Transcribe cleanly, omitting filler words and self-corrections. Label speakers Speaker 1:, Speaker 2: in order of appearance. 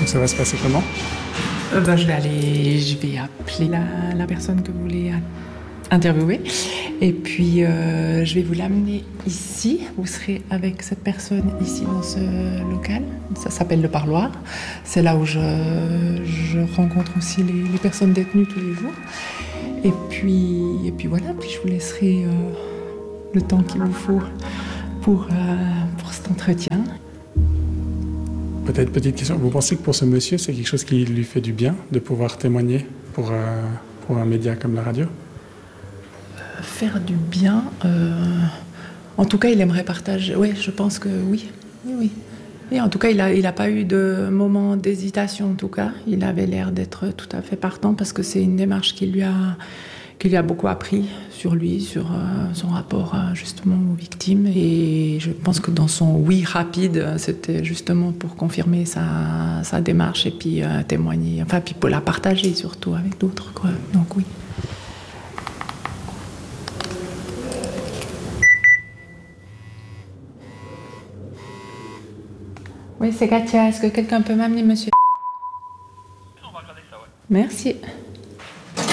Speaker 1: ça va se passer comment?
Speaker 2: Je vais appeler la personne que vous voulez interviewer. Et puis, je vais vous l'amener ici. Vous serez avec cette personne ici dans ce local. Ça s'appelle le parloir. C'est là où je rencontre aussi les personnes détenues tous les jours. Et puis voilà, puis je vous laisserai le temps qu'il vous faut pour cet entretien.
Speaker 1: Peut-être petite question, vous pensez que pour ce monsieur, c'est quelque chose qui lui fait du bien de pouvoir témoigner pour un média comme la radio?
Speaker 2: Faire du bien, en tout cas, il aimerait partager. Oui, je pense que oui. Oui. Et en tout cas, il a pas eu de moment d'hésitation, en tout cas. Il avait l'air d'être tout à fait partant parce que c'est une démarche qui lui a beaucoup appris sur lui, sur son rapport justement aux victimes. Et je pense que dans son oui rapide, c'était justement pour confirmer sa démarche et puis témoigner, enfin, puis pour la partager surtout avec d'autres, quoi. Donc oui. Oui, c'est Katia. Est-ce que quelqu'un peut m'amener monsieur?
Speaker 3: On va regarder ça, ouais.
Speaker 2: Merci.